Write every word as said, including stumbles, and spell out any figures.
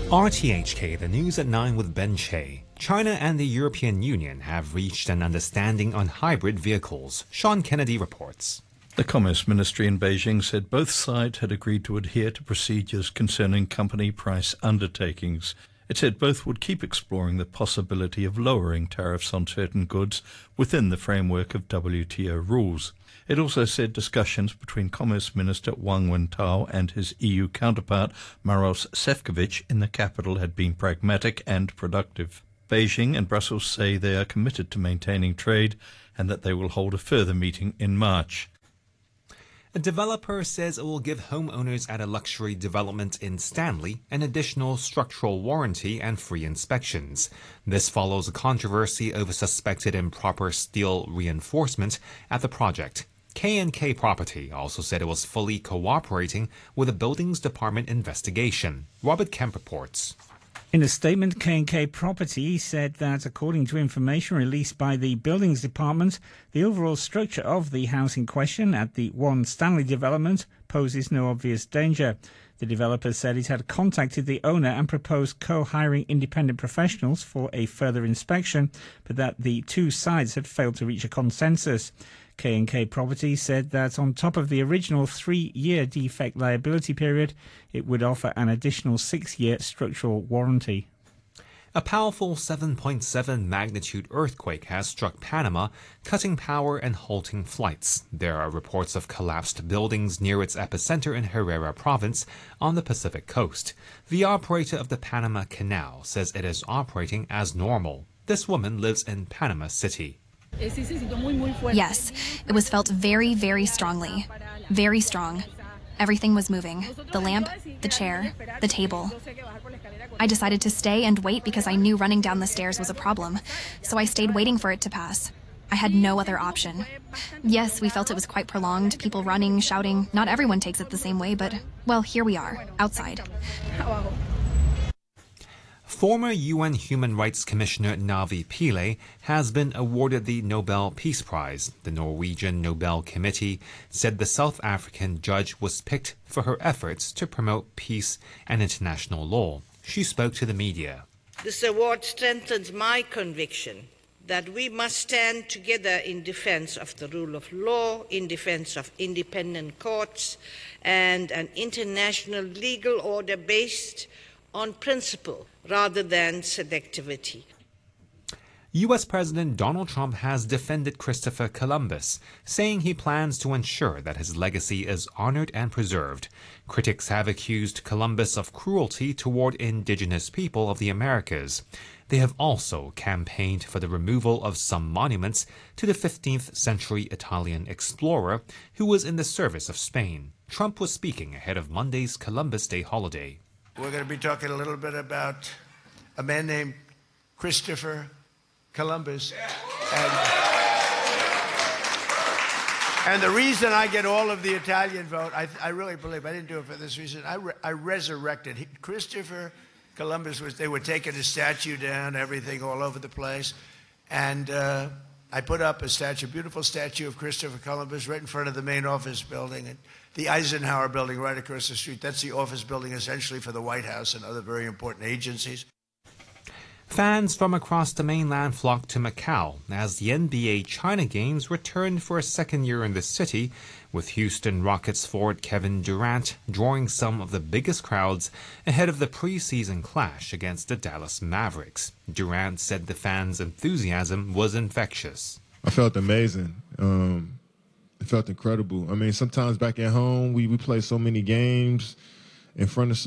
R T H K, the news at nine with Ben Che. China and the European Union have reached an understanding on hybrid vehicles. Sean Kennedy reports. The Commerce Ministry in Beijing said both sides had agreed to adhere to procedures concerning company price undertakings. It said both would keep exploring the possibility of lowering tariffs on certain goods within the framework of W T O rules. It also said discussions between Commerce Minister Wang Wentao and his E U counterpart Maros Sefcovic in the capital had been pragmatic and productive. Beijing and Brussels say they are committed to maintaining trade and that they will hold a further meeting in March. A developer says it will give homeowners at a luxury development in Stanley an additional structural warranty and free inspections. This follows a controversy over suspected improper steel reinforcement at the project. K and K Property also said it was fully cooperating with the Buildings Department investigation. Robert Kemp reports. In a statement, K and K Property said that according to information released by the Buildings Department, the overall structure of the house in question at the One Stanley development poses no obvious danger. The developer said it had contacted the owner and proposed co-hiring independent professionals for a further inspection, but that the two sides had failed to reach a consensus. K and K Property said that on top of the original three-year defect liability period, it would offer an additional six-year structural warranty. A powerful seven point seven magnitude earthquake has struck Panama, cutting power and halting flights. There are reports of collapsed buildings near its epicenter in Herrera province on the Pacific coast. The operator of the Panama Canal says it is operating as normal. This woman lives in Panama City. Yes, it was felt very, very strongly. Very strong. Everything was moving. The lamp, the chair, the table. I decided to stay and wait because I knew running down the stairs was a problem, so I stayed waiting for it to pass. I had no other option. Yes, we felt it was quite prolonged, people running, shouting. Not everyone takes it the same way, but, well, here we are, outside. Former U N Human Rights Commissioner Navi Pillay has been awarded the Nobel Peace Prize. The Norwegian Nobel Committee said the South African judge was picked for her efforts to promote peace and international law. She spoke to the media. This award strengthens my conviction that we must stand together in defense of the rule of law, in defense of independent courts, and an international legal order based on principle rather than selectivity. U S President Donald Trump has defended Christopher Columbus, saying he plans to ensure that his legacy is honored and preserved. Critics have accused Columbus of cruelty toward indigenous people of the Americas. They have also campaigned for the removal of some monuments to the fifteenth century Italian explorer who was in the service of Spain. Trump was speaking ahead of Monday's Columbus Day holiday. We're going to be talking a little bit about a man named Christopher Columbus. And, and the reason I get all of the Italian vote, I, I really believe, I didn't do it for this reason, I, re, I resurrected. He, Christopher Columbus, was, they were taking a statue down, everything all over the place. And uh, I put up a statue, a beautiful statue of Christopher Columbus right in front of the main office building. And the Eisenhower building right across the street, that's the office building essentially for the White House and other very important agencies. Fans from across the mainland flocked to Macau as the N B A China Games returned for a second year in the city, with Houston Rockets forward Kevin Durant drawing some of the biggest crowds ahead of the preseason clash against the Dallas Mavericks. Durant said the fans' enthusiasm was infectious. I felt amazing. Um, it felt incredible. I mean, sometimes back at home, we, we play so many games in front of